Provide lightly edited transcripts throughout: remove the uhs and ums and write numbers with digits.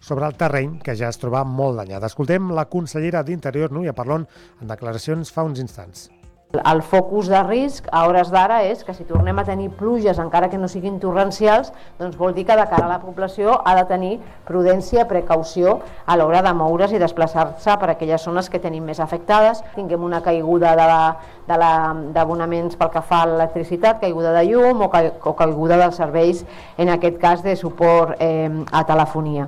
sobre el terreny que ja es troba molt danyat. Escoltem la consellera d'Interior, Núria Parlon, en declaracions fa uns instants. El focus de risc a hores d'ara és que si tornem a tenir pluges, encara que no siguin torrencials, doncs vol dir que de cara a la població ha de tenir prudència, precaució a l'hora de moure's i desplaçar-se per aquelles zones que tenim més afectades. Tinguem una caiguda d'abonaments pel que fa a l'electricitat, caiguda de llum o caiguda dels serveis, en aquest cas de suport a telefonia.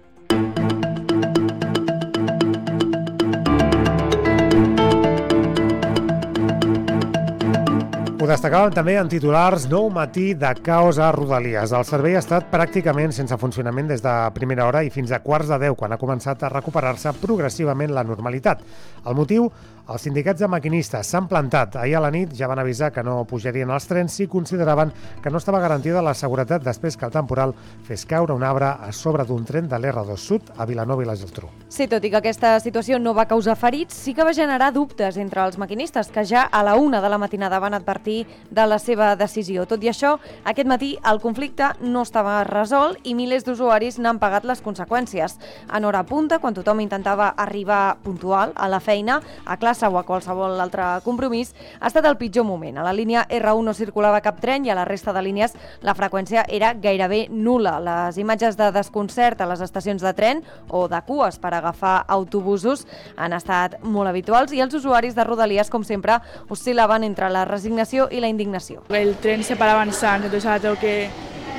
Ho destacàvem també en titulars: nou matí de caos a Rodalies. El servei ha estat pràcticament sense funcionament des de primera hora i fins a 9:45, quan ha començat a recuperar-se progressivament la normalitat. El motiu? Els sindicats de maquinistes s'han plantat. Ahir a la nit ja van avisar que no pujarien als trens si consideraven que no estava garantida la seguretat després que el temporal fes caure un arbre a sobre d'un tren de l'R2 Sud a Vilanova i la Geltrú. Sí, tot i que aquesta situació no va causar ferits, sí que va generar dubtes entre els maquinistes, que ja a la 1 de la matinada van advertir de la seva decisió. Tot i això, aquest matí el conflicte no estava resolt i milers d'usuaris n'han pagat les conseqüències. En hora punta, quan tothom intentava arribar puntual a la feina, a classe o a qualsevol altre compromís, ha estat el pitjor moment. A la línia R1 no circulava cap tren i a la resta de línies la freqüència era gairebé nul·la. Les imatges de desconcert a les estacions de tren o de cues per agafar autobusos han estat molt habituals i els usuaris de Rodalies, com sempre, oscil·laven entre la resignació i la indignació. El tren se para avanzando, entonces ahora tengo que,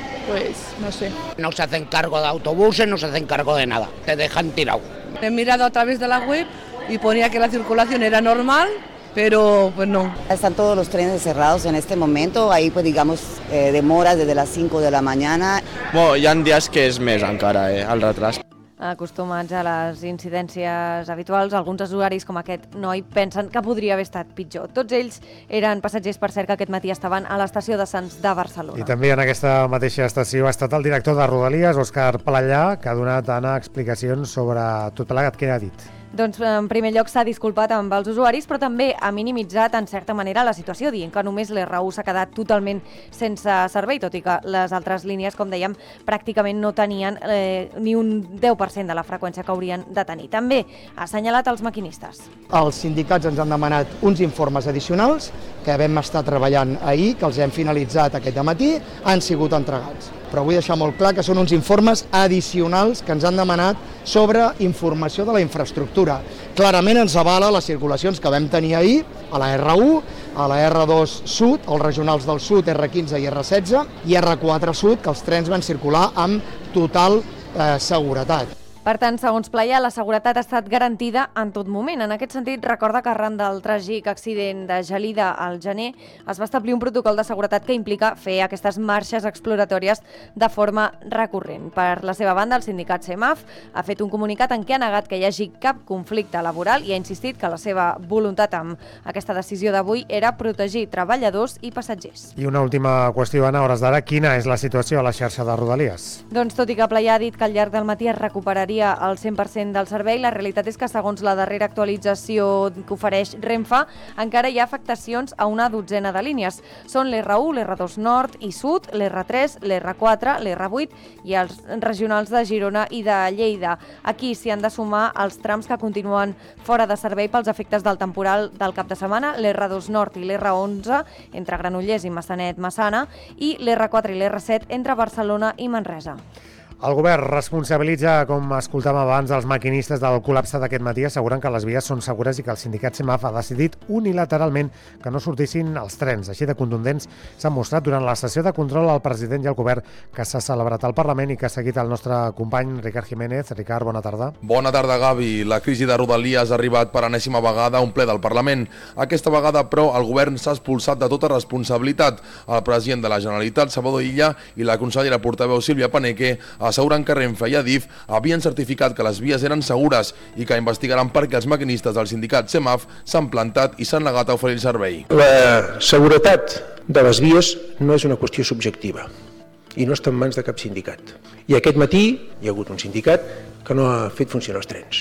no sé. No se hacen cargo de autobuses, no se hacen cargo de nada, te dejan tirado. He mirado a través de la web y ponía que la circulación era normal, pero pues no. Están todos los trenes cerrados en este momento, hay pues digamos demoras desde las 5 de la mañana. Bueno, hi ha dies que és més encara, el retras. Acostumats a les incidències habituals, alguns usuaris com aquest noi pensen que podria haver estat pitjor. Tots ells eren passatgers, per cert, que aquest matí estaven a l'estació de Sants de Barcelona. I també en aquesta mateixa estació ha estat el director de Rodalies, Òscar Palallà, que ha donat explicacions sobre tot plegat. Què ha dit? Doncs en primer lloc s'ha disculpat amb els usuaris, però també ha minimitzat en certa manera la situació, dient que només l'R1 s'ha quedat totalment sense servei, tot i que les altres línies, com dèiem, pràcticament no tenien ni un 10% de la freqüència que haurien de tenir. També ha assenyalat els maquinistes. Els sindicats ens han demanat uns informes addicionals que vam estar treballant ahir, que els hem finalitzat aquest matí, han sigut entregats. Però vull deixar molt clar que són uns informes addicionals que ens han demanat sobre informació de la infraestructura. Clarament ens avala les circulacions que vam tenir ahir a la R1, a la R2 Sud, els regionals del Sud, R15 i R16, i R4 Sud, que els trens van circular amb total seguretat. Per tant, segons Playa, la seguretat ha estat garantida en tot moment. En aquest sentit, recorda que arran del tràgic accident de Gelida al gener es va establir un protocol de seguretat que implica fer aquestes marxes exploratòries de forma recurrent. Per la seva banda, el sindicat CEMAF ha fet un comunicat en què ha negat que hi hagi cap conflicte laboral i ha insistit que la seva voluntat amb aquesta decisió d'avui era protegir treballadors i passatgers. I una última qüestió, Anna, a hores d'ara, quina és la situació a la xarxa de Rodalies? Doncs tot i que Playa ha dit que al llarg del matí es recuperaria el 100% del servei, la realitat és que segons la darrera actualització que ofereix Renfe, encara hi ha afectacions a una dotzena de línies. Són l'R1, l'R2 Nord i Sud, l'R3, l'R4, l'R8 i els regionals de Girona i de Lleida. Aquí s'hi han de sumar els trams que continuen fora de servei pels efectes del temporal del cap de setmana, l'R2 Nord i l'R11 entre Granollers i Massanet-Massana i l'R4 i l'R7 entre Barcelona i Manresa. El govern responsabilitza, com escoltàvem abans, els maquinistes del col·lapse d'aquest matí, assegurant que les vies són segures i que el sindicat CEMAF ha decidit unilateralment que no sortissin els trens. Així de contundents s'han mostrat durant la sessió de control al president i al govern que s'ha celebrat al Parlament i que ha seguit el nostre company Ricard Jiménez. Ricard, bona tarda. Bona tarda, Gavi. La crisi de Rodalies ha arribat per enèsima vegada a un ple del Parlament. Aquesta vegada, però, el govern s'ha expulsat de tota responsabilitat. El president de la Generalitat, Salvador Illa, i la consellera portaveu Sílvia Paneque asseguren que Renfe i Adif havien certificat que les vies eren segures i que investigaran per què els maquinistes del sindicat CEMAF s'han plantat i s'han negat a oferir el servei. La seguretat de les vies no és una qüestió subjectiva i no està en mans de cap sindicat. I aquest matí hi ha hagut un sindicat que no ha fet funcionar els trens.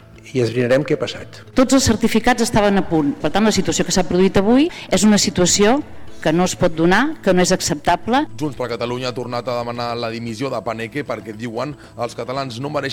I esbrinarem què ha passat. Tots els certificats estaven a punt. Per tant, la situació que s'ha produït avui és una situació que no es pot donar, que no és acceptable. Junts per Catalunya ha tornat a demanar la dimissió de Paneque perquè, diuen, els catalans no mereixen